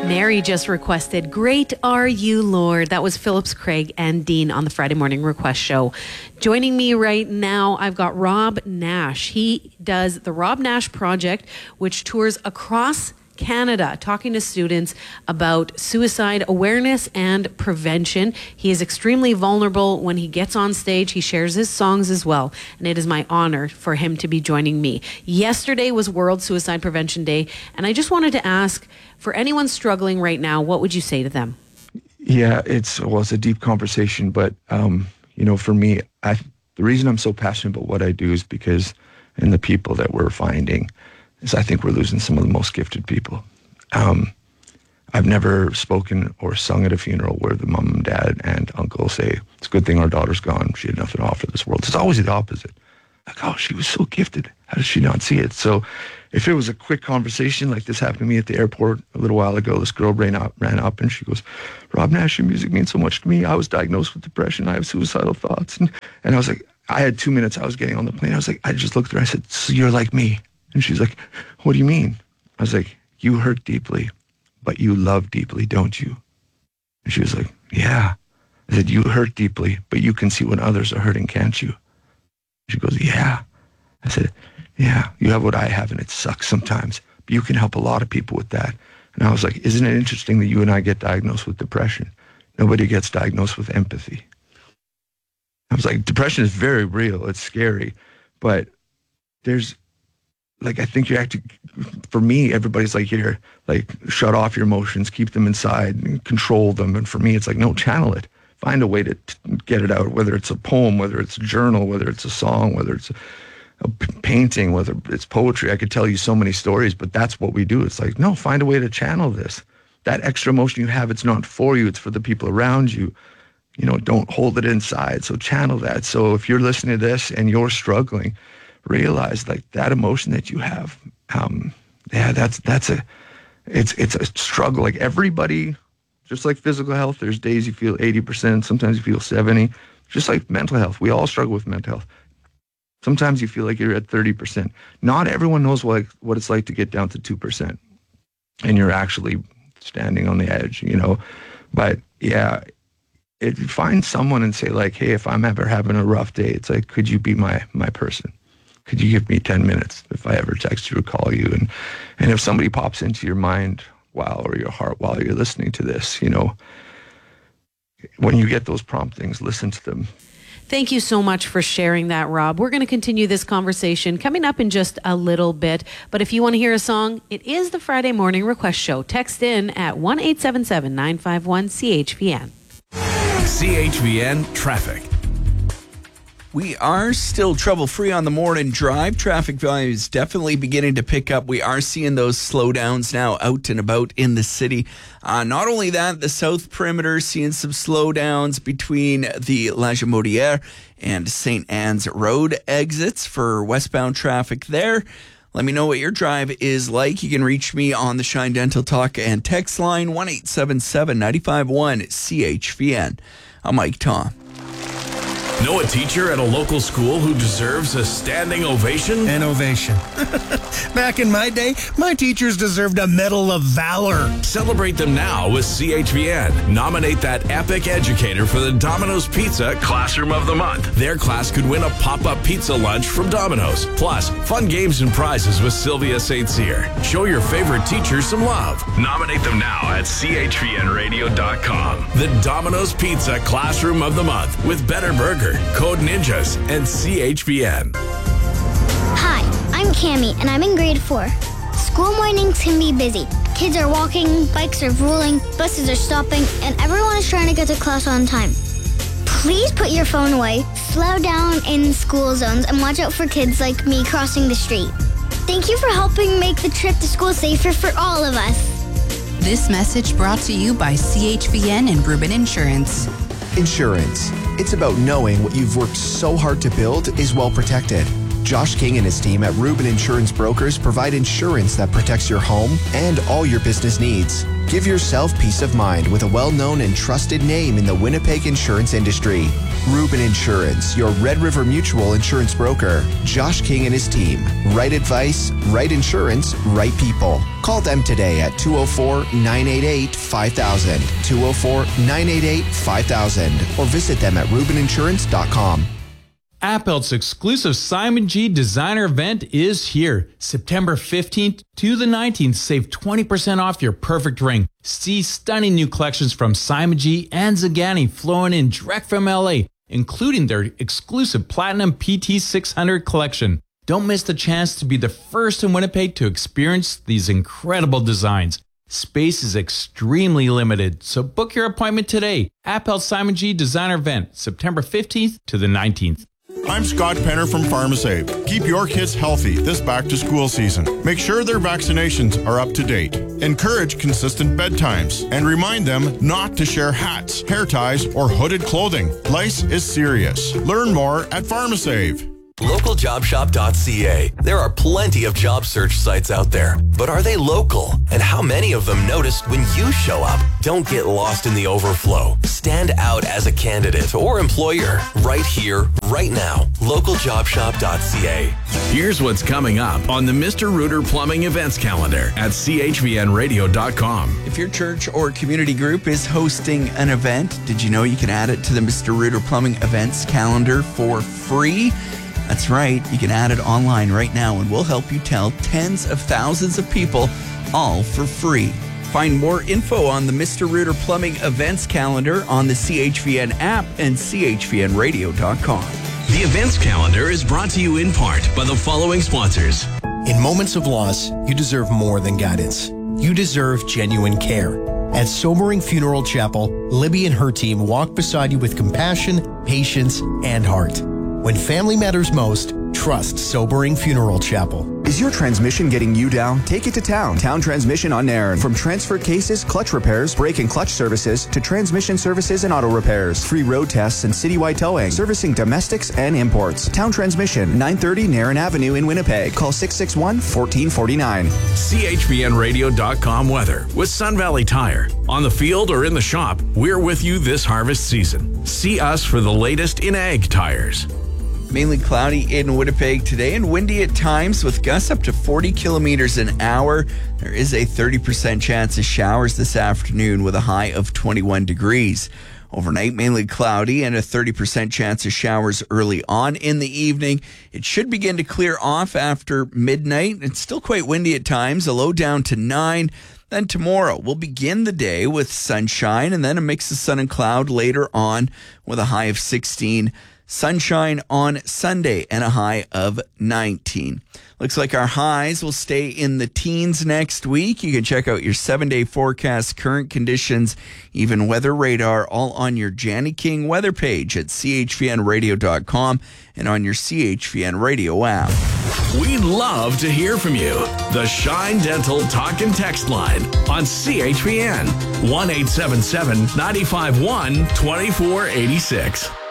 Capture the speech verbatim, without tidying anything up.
Mary just requested Great Are You, Lord. That was Phillips Craig and Dean on the Friday Morning Request Show. Joining me right now, I've got Rob Nash. He does the Rob Nash Project, which tours across Canada, talking to students about suicide awareness and prevention. He is extremely vulnerable when he gets on stage. He shares his songs as well, and it is my honor for him to be joining me. Yesterday was World Suicide Prevention Day, and I just wanted to ask, for anyone struggling right now, what would you say to them? Yeah, it's well, it's a deep conversation, but um, you know, for me, I the reason I'm so passionate about what I do is because, and the people that we're finding, is I think we're losing some of the most gifted people. Um, I've never spoken or sung at a funeral where the mom and dad and uncle say, it's a good thing our daughter's gone. She had nothing to offer this world. It's always the opposite. Like, oh, she was so gifted. How did she not see it? So if it was a quick conversation like this happened to me at the airport a little while ago, this girl ran up, ran up and she goes, Rob Nash, your music means so much to me. I was diagnosed with depression. I have suicidal thoughts. And, and I was like, I had two minutes. I was getting on the plane. I was like, I just looked at her. I said, so you're like me. And she's like, what do you mean? I was like, you hurt deeply, but you love deeply, don't you? And she was like, yeah. I said, you hurt deeply, but you can see when others are hurting, can't you? She goes, yeah. I said, yeah, you have what I have, and it sucks sometimes, but you can help a lot of people with that. And I was like, isn't it interesting that you and I get diagnosed with depression? Nobody gets diagnosed with empathy. I was like, depression is very real. It's scary, but there's, like, I think you have to, for me, everybody's like, here, like, shut off your emotions, keep them inside, and control them. And for me, it's like, no, channel it. Find a way to t- get it out, whether it's a poem, whether it's a journal, whether it's a song, whether it's a, a p- painting, whether it's poetry. I could tell you so many stories, but that's what we do. It's like, no, find a way to channel this. That extra emotion you have, it's not for you, it's for the people around you. You know, don't hold it inside. So channel that. So if you're listening to this and you're struggling, realize like that emotion that you have, um, yeah, that's that's a, it's it's a struggle. Like everybody, just like physical health, there's days you feel eighty percent, sometimes you feel seventy. Just like mental health, we all struggle with mental health. Sometimes you feel like you're at thirty percent. Not everyone knows what what it's like to get down to two percent, and you're actually standing on the edge, you know. But yeah, it, find someone and say like, hey, if I'm ever having a rough day, it's like, could you be my my person? Could you give me ten minutes if I ever text you or call you? And and if somebody pops into your mind while or your heart while you're listening to this, you know, when you get those promptings, listen to them. Thank you so much for sharing that, Rob. We're going to continue this conversation coming up in just a little bit. But if you want to hear a song, it is the Friday Morning Request Show. Text in at one eight seven seven, nine five one, C H V N. C H V N Traffic. We are still trouble-free on the morning drive. Traffic volume is definitely beginning to pick up. We are seeing those slowdowns now out and about in the city. Uh, not only that, the south perimeter seeing some slowdowns between the La Jamodière and Saint Anne's Road exits for westbound traffic there. Let me know what your drive is like. You can reach me on the Shine Dental Talk and text line one eight seven seven, nine five one, C H V N. I'm Mike Tom. Know a teacher at a local school who deserves a standing ovation? An ovation. Back in my day, my teachers deserved a Medal of Valor. Celebrate them now with C H V N. Nominate that epic educator for the Domino's Pizza Classroom of the Month. Their class could win a pop-up pizza lunch from Domino's. Plus, fun games and prizes with Sylvia Saint Cyr. Show your favorite teacher some love. Nominate them now at C H V N radio dot com. The Domino's Pizza Classroom of the Month with Better Burger, Code Ninjas, and C H V N. Hi, I'm Cammie, and I'm in grade four. School mornings can be busy. Kids are walking, bikes are rolling, buses are stopping, and everyone is trying to get to class on time. Please put your phone away, slow down in school zones, and watch out for kids like me crossing the street. Thank you for helping make the trip to school safer for all of us. This message brought to you by C H V N and Rubin Insurance. Insurance. It's about knowing what you've worked so hard to build is well protected. Josh King and his team at Rubin Insurance Brokers provide insurance that protects your home and all your business needs. Give yourself peace of mind with a well-known and trusted name in the Winnipeg insurance industry. Rubin Insurance, your Red River Mutual insurance broker. Josh King and his team. Right advice, right insurance, right people. Call them today at two oh four, nine eight eight, five thousand, two oh four, nine eight eight, five thousand, or visit them at rubin insurance dot com. Appelt's exclusive Simon G designer event is here. September fifteenth to the nineteenth. Save twenty percent off your perfect ring. See stunning new collections from Simon G and Zagani flowing in direct from L A, including their exclusive Platinum P T six hundred collection. Don't miss the chance to be the first in Winnipeg to experience these incredible designs. Space is extremely limited, so book your appointment today. Appelt Simon G designer event, September fifteenth to the nineteenth. I'm Scott Penner from PharmaSave. Keep your kids healthy this back-to-school season. Make sure their vaccinations are up to date. Encourage consistent bedtimes and remind them not to share hats, hair ties, or hooded clothing. Lice is serious. Learn more at PharmaSave. local job shop dot c a. There are plenty of job search sites out there, but are they local? And how many of them notice when you show up? Don't get lost in the overflow. Stand out as a candidate or employer right here, right now. local job shop dot c a. Here's what's coming up on the Mister Rooter Plumbing events calendar at c h v n radio dot com. If your church or community group is hosting an event, did you know you can add it to the Mister Rooter Plumbing events calendar for free? That's right. You can add it online right now, and we'll help you tell tens of thousands of people, all for free. Find more info on the Mister Rooter Plumbing events calendar on the C H V N app and c h v n radio dot com. The events calendar is brought to you in part by the following sponsors. In moments of loss, you deserve more than guidance. You deserve genuine care. At Sobering Funeral Chapel, Libby and her team walk beside you with compassion, patience, and heart. When family matters most, trust Sobering Funeral Chapel. Is your transmission getting you down? Take it to Town. Town Transmission on Nairn. From transfer cases, clutch repairs, brake and clutch services, to transmission services and auto repairs. Free road tests and citywide towing. Servicing domestics and imports. Town Transmission, nine thirty Nairn Avenue in Winnipeg. Call six six one, one four four nine. c h v n radio dot com weather with Sun Valley Tire. On the field or in the shop, we're with you this harvest season. See us for the latest in ag tires. Mainly cloudy in Winnipeg today and windy at times with gusts up to forty kilometers an hour. There is a thirty percent chance of showers this afternoon with a high of twenty-one degrees. Overnight, mainly cloudy and a thirty percent chance of showers early on in the evening. It should begin to clear off after midnight. It's still quite windy at times, a low down to nine. Then tomorrow, we'll begin the day with sunshine and then a mix of sun and cloud later on with a high of sixteen. Sunshine on Sunday and a high of nineteen. Looks like our highs will stay in the teens next week. You can check out your seven-day forecast, current conditions, even weather radar, all on your Janny King weather page at c h v n radio dot com and on your C H V N Radio app. We'd love to hear from you. The Shine Dental Talk and Text line on C H V N, one eight seven seven, nine five one, two four eight six.